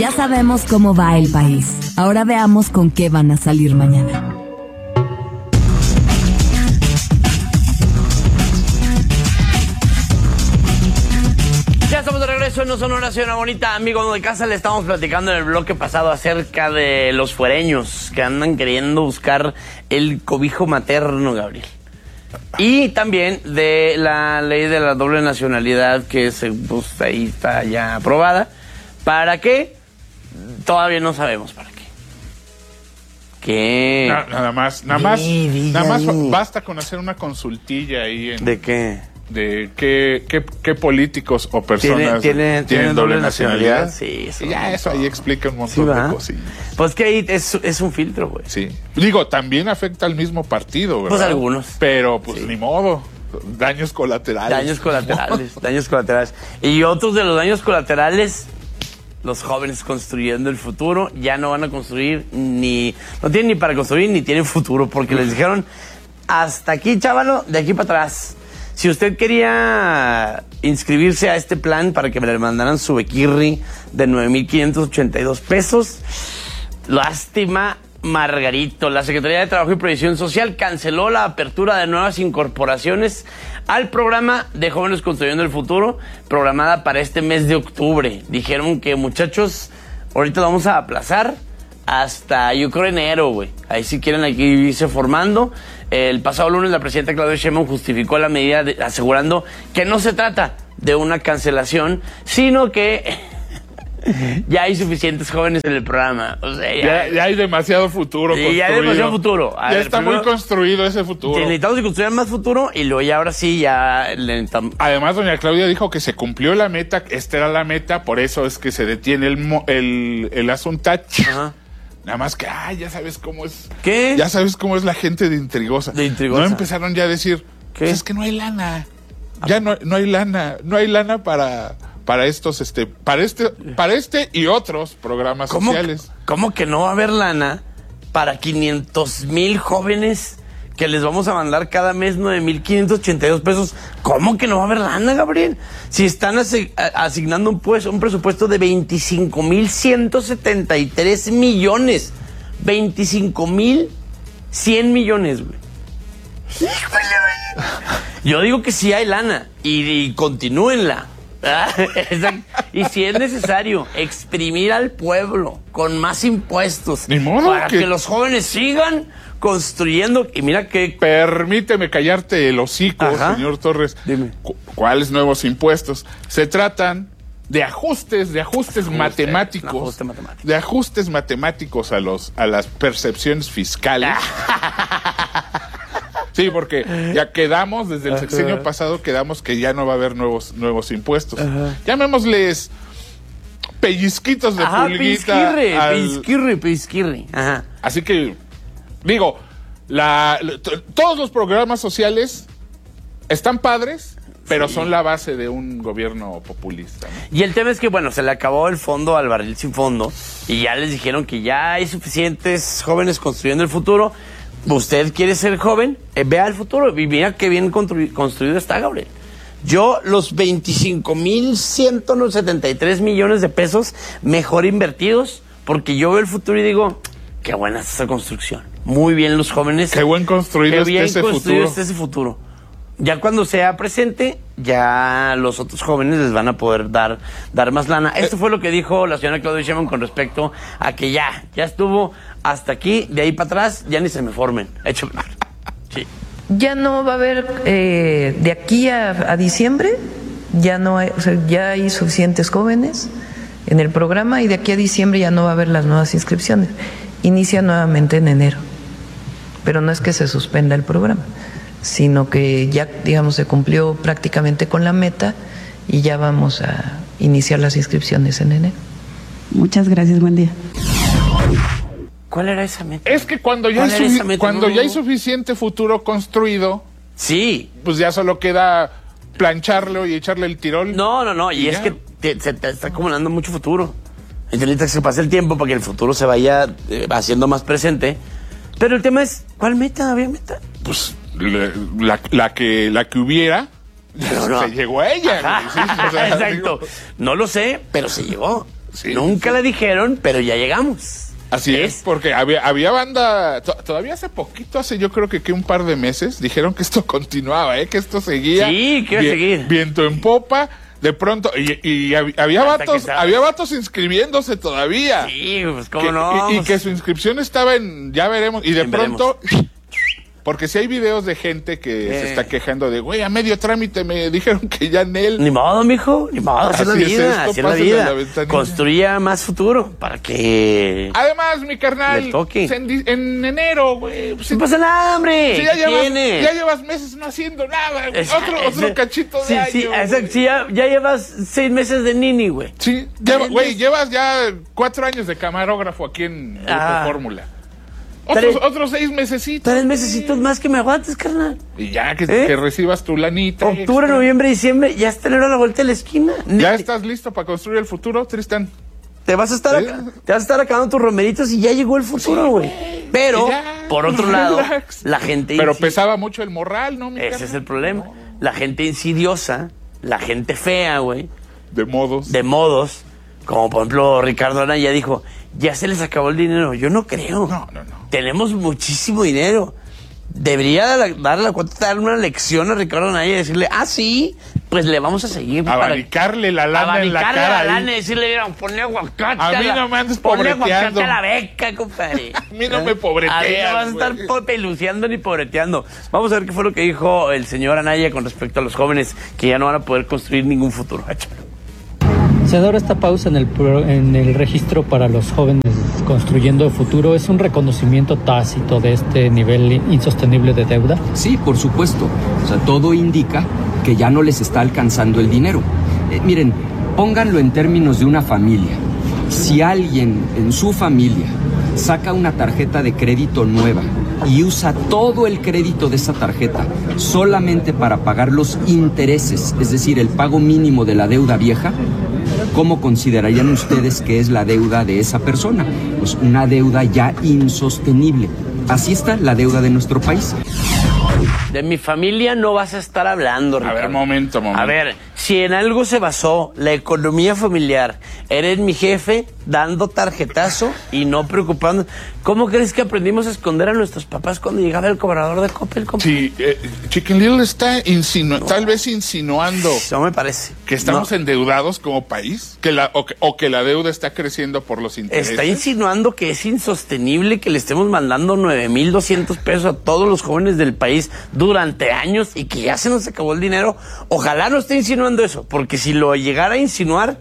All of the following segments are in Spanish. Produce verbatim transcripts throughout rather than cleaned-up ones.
Ya sabemos cómo va el país. Ahora veamos con qué van a salir mañana. Ya estamos de regreso en No Sonora, Ciudad Bonita. Amigos de casa, le estamos platicando en el bloque pasado acerca de los fuereños que andan queriendo buscar el cobijo materno, Gabriel. Y también de la ley de la doble nacionalidad que se, pues, ahí está ya aprobada. ¿Para qué? Todavía no sabemos para qué. ¿Qué? Na, nada más, nada más, Sí, nada más dígame. basta con hacer una consultilla ahí en, ¿De qué? de qué, qué, qué políticos o personas ¿Tiene- tiene- tienen doble nacionalidad? Sí, eso Y ya no. eso ahí explica un Sí, montón ¿verdad? de cosillas. Pues que ahí es, es un filtro, güey. Sí. Digo, también afecta al mismo partido, ¿verdad? Pues algunos. Pero pues Sí. ni modo. Daños colaterales. Daños colaterales, daños colaterales. Y otros de los daños colaterales, los jóvenes construyendo el futuro, ya no van a construir ni... No tienen ni para construir ni tienen futuro, porque les dijeron, hasta aquí, chávalo, de aquí para atrás. Si usted quería inscribirse a este plan para que me le mandaran su bequirri de nueve mil quinientos ochenta y dos pesos, lástima, Margarito. La Secretaría de Trabajo y Previsión Social canceló la apertura de nuevas incorporaciones al programa de Jóvenes Construyendo el Futuro, programada para este mes de octubre. Dijeron que, muchachos, ahorita lo vamos a aplazar hasta, yo creo, enero, güey. Ahí si quieren aquí irse formando. El pasado lunes la presidenta Claudia Sheinbaum justificó la medida de, asegurando que no se trata de una cancelación, sino que ya hay suficientes jóvenes en el programa. O sea, ya, Ya, ya hay demasiado futuro Sí, construido. ya hay demasiado futuro. A ya ver, está primero- muy construido ese futuro. Sí, necesitamos construir más futuro y luego ya ahora sí ya le necesitamos- Además, doña Claudia dijo que se cumplió la meta, esta era la meta, por eso es que se detiene el, mo- el, el asuntacho. Ajá. Nada más que, ay, ya sabes cómo es. ¿Qué? Ya sabes cómo es la gente de intrigosa. De intrigosa. No empezaron ya a decir, ¿Qué? pues es que no hay lana. Ya no, no hay lana. No hay lana para, para estos, este, para este, para este y otros programas ¿Cómo, sociales. ¿Cómo que no va a haber lana para quinientos mil jóvenes que les vamos a mandar cada mes nueve mil quinientos ochenta y dos pesos? ¿Cómo que no va a haber lana, Gabriel? Si están asi- a- asignando un, pues, un presupuesto de veinticinco mil ciento setenta y tres millones. veinticinco mil cien millones, güey. Yo digo que sí hay lana y, y continúenla. Exacto. Y si es necesario exprimir al pueblo con más impuestos Ni modo para que... que- los jóvenes sigan construyendo. Y mira que Permíteme callarte el hocico, Ajá. señor Torres. Dime. Cu- ¿Cuáles nuevos impuestos? Se tratan de ajustes, de ajustes Ajuste, matemáticos. un ajuste matemático. De ajustes matemáticos a los a las percepciones fiscales. Sí, porque ya quedamos, desde el sexenio pasado, quedamos que ya no va a haber nuevos, nuevos impuestos. Llamémosles pellizquitos de Ajá, pulguita. pisquirri, al- pisquirri, pisquirri. Ajá. Así que, digo, la, t- todos los programas sociales están padres, pero Sí. son la base de un gobierno populista, ¿no? Y el tema es que, bueno, se le acabó el fondo al barril sin fondo y ya les dijeron que ya hay suficientes jóvenes construyendo el futuro. ¿Usted quiere ser joven? Eh, vea el futuro y mira qué bien construi- construido está, Gabriel. Yo, los veinticinco mil ciento setenta y tres millones de pesos mejor invertidos, porque yo veo el futuro y digo, qué buena es esa construcción. Muy bien los jóvenes. Qué buen construido Qué está bien ese construido futuro. está ese futuro. Ya cuando sea presente, ya los otros jóvenes les van a poder dar, dar más lana. Esto fue lo que dijo la señora Claudia Sheinbaum con respecto a que ya, ya estuvo hasta aquí, de ahí para atrás, ya ni se me formen. Échame. Sí. Ya no va a haber, eh, de aquí a, a diciembre, ya no hay, o sea, ya hay suficientes jóvenes en el programa y de aquí a diciembre ya no va a haber las nuevas inscripciones. Inicia nuevamente en enero, pero no es que se suspenda el programa, sino que ya, digamos, se cumplió prácticamente con la meta y ya vamos a iniciar las inscripciones en enero. Muchas gracias, buen día. ¿Cuál era esa meta? Es que cuando ya, hay, ¿Cuál era sufi- esa meta? cuando No, ya hay no. suficiente futuro construido, Sí. pues ya solo queda plancharlo y echarle el tirón. No, no, no. Y, Y es ya. que te- se te está acumulando mucho futuro. Entonces necesitas que se pase el tiempo para que el futuro se vaya eh, haciendo más presente. Pero el tema es, ¿cuál meta? ¿Había meta? Pues le- la, la que la que hubiera, Pero no. se llegó a ella. Ajá, güey, sí, o sea, exacto. digo, No lo sé, pero se llegó. Sí, Nunca sí. la dijeron, pero ya llegamos. Así es, es porque había, había banda, to, todavía hace poquito, hace yo creo que, que un par de meses, dijeron que esto continuaba, ¿eh? Que esto seguía. Sí, que iba a seguir. Viento en popa, de pronto, y, y había Hasta vatos, había vatos inscribiéndose todavía. Sí, pues cómo que, no. Y, y que su inscripción estaba en, ya veremos, y de En pronto... Veremos. Porque si hay videos de gente que eh. se está quejando de, güey, a medio trámite me dijeron que ya en él... Ni modo, mijo, ni modo, así es la vida, así es la vida. Construya más futuro para que... Además, mi carnal, en, en enero, güey... Pues, no pasa nada, hombre, si ya, llevas, tiene? ya llevas meses no haciendo nada, es, otro, es, otro cachito sí, de sí, año. Sí, sí, ya, ya llevas seis meses de nini, güey. Sí, güey, llevas ya cuatro años de camarógrafo aquí en Grupo ah. Fórmula. Otros, otros seis mesecitos. Tres mesecitos más que me aguantes, carnal. Y ya que, ¿Eh? que recibas tu lanita. Octubre, extra. Noviembre, diciembre, ya está enero a la vuelta de la esquina. ¿Ya estás listo para construir el futuro, Tristan? Te vas a estar, ¿Sí? acá, te vas a estar acabando tus romeritos y ya llegó el futuro, güey. Sí, Pero, ya, por otro lado, relax. La gente... Pero pesaba mucho el morral, ¿no, mi Ese carnal? es el problema. La gente insidiosa, la gente fea, güey. De modos. De modos. Como, por ejemplo, Ricardo Anaya dijo, ya se les acabó el dinero. Yo no creo. No, no, no. Tenemos muchísimo dinero. Debería darle la cuenta, darle una lección a Ricardo Anaya y decirle, ah, sí, pues le vamos a seguir. Abanicarle la lana en la cara. Abanicarle la lana y decirle, mira, ponle aguacate. A mí no me andes pobreteando. Ponle aguacate a la beca, compadre. A mí no me pobreteas. A mí no vas a estar peluceando ni pobreteando. Vamos a ver qué fue lo que dijo el señor Anaya con respecto a los jóvenes que ya no van a poder construir ningún futuro. Se adora esta pausa en el, en el registro para los jóvenes construyendo el futuro. ¿Es un reconocimiento tácito de este nivel insostenible de deuda? Sí, por supuesto. O sea, todo indica que ya no les está alcanzando el dinero. Eh, miren, pónganlo en términos de una familia. Si alguien en su familia saca una tarjeta de crédito nueva y usa todo el crédito de esa tarjeta solamente para pagar los intereses, es decir, el pago mínimo de la deuda vieja, ¿cómo considerarían ustedes que es la deuda de esa persona? Pues una deuda ya insostenible. Así está la deuda de nuestro país. De mi familia no vas a estar hablando, Ricardo. A ver, momento, momento. A ver, si en algo se basó la economía familiar, eres mi jefe dando tarjetazo y no preocupando. ¿Cómo crees que aprendimos a esconder a nuestros papás cuando llegaba el cobrador de Coppel? Sí, eh, Chicken Little está insinuando, no. tal vez insinuando. No me parece. Que estamos no. endeudados como país, que la, o, que, o que la deuda está creciendo por los intereses. Está insinuando que es insostenible que le estemos mandando nueve mil doscientos pesos a todos los jóvenes del país durante años y que ya se nos acabó el dinero. Ojalá no esté insinuando eso, porque si lo llegara a insinuar,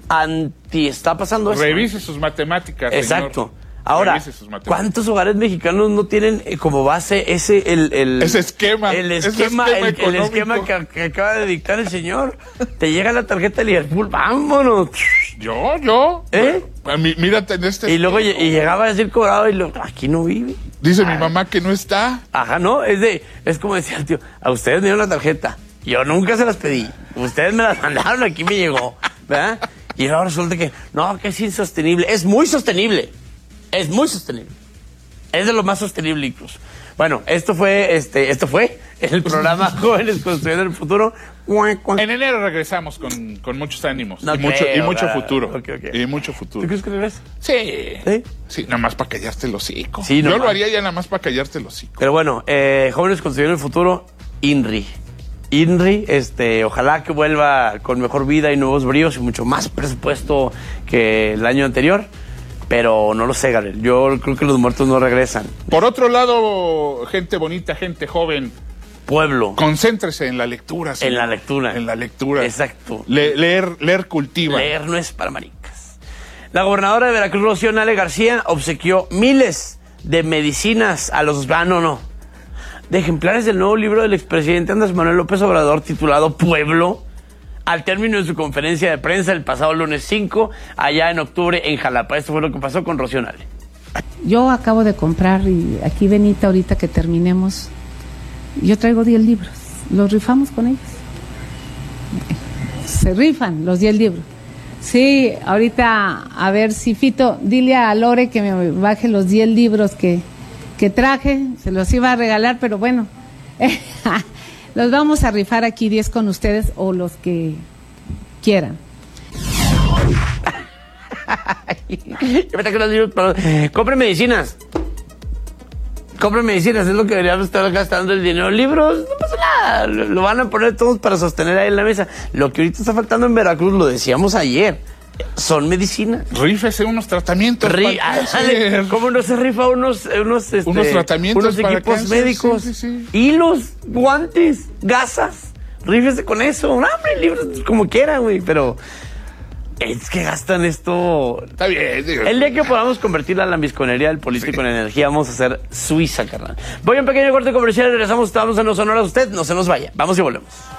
anti está pasando eso. Revise sus matemáticas. Exacto. Señor. Ahora, ¿cuántos hogares mexicanos no tienen eh, como base ese el, el ese esquema, el esquema, ese esquema el, el esquema que, que acaba de dictar el señor? Te llega la tarjeta de Liverpool, vámonos. Yo, yo. ¿Eh? Mírate en este. Y luego y llegaba a decir cobrado y lo, aquí no vive. Dice ah. mi mamá que no está. Ajá, no, es de, es como decía el tío, a ustedes me dieron la tarjeta, yo nunca se las pedí, ustedes me las mandaron, aquí me llegó, ¿verdad? Y ahora resulta que, no, que es insostenible, es muy sostenible. Es muy sostenible. Es de lo más sostenible incluso. Bueno, esto fue, este, esto fue el programa Jóvenes Construyendo el Futuro. En enero regresamos con, con muchos ánimos. No y, creo, mucho, y mucho ¿verdad? futuro. Okay, okay. Y mucho futuro. ¿Tú crees que regreses? Sí. ¿Sí? Sí, nada más para callarte el hocico. Sí, no Yo más. lo haría ya nada más para callarte el hocico. Pero bueno, eh, Jóvenes Construyendo el Futuro, INRI. INRI, este, ojalá que vuelva con mejor vida y nuevos bríos y mucho más presupuesto que el año anterior. Pero no lo sé, Gabriel. Yo creo que los muertos no regresan. Por otro lado, gente bonita, gente joven. Pueblo. Concéntrese en la lectura. Señor. En la lectura. En la lectura. Exacto. Le, leer, leer cultiva. Leer no es para maricas. La gobernadora de Veracruz, Rocío Nale García, obsequió miles de medicinas a los... Ah, no, no. De ejemplares del nuevo libro del expresidente Andrés Manuel López Obrador titulado Pueblo, al término de su conferencia de prensa el pasado lunes cinco, allá en octubre en Jalapa. Esto fue lo que pasó con Rocío Nale. Yo acabo de comprar, y aquí Benita, ahorita que terminemos, yo traigo diez libros. Los rifamos con ellos. Se rifan los diez libros. Sí, ahorita, a ver si Fito, dile a Lore que me baje los diez libros que, que traje. Se los iba a regalar, pero bueno. Los vamos a rifar aquí diez con ustedes o los que quieran. Yo me traje los libros, pero compren medicinas. Compren medicinas, es lo que deberíamos estar gastando el dinero. Libros, no pasa nada, lo, lo van a poner todos para sostener ahí en la mesa. Lo que ahorita está faltando en Veracruz, lo decíamos ayer, son medicinas. Rífese unos tratamientos. Ri ah, ¿Cómo no se rifa unos, unos, este, unos tratamientos, unos equipos cáncer, médicos? Sí, sí, sí. Hilos, guantes, gasas. Rífese con eso. No, hombre, libros como quiera, güey, pero... Es que gastan esto. Está bien, digo. El día que podamos convertir la lambisconería del político sí. en energía, vamos a hacer Suiza, carnal. Voy a un pequeño corte comercial y regresamos. Estamos en Los Sonoras. Usted no se nos vaya. Vamos y volvemos.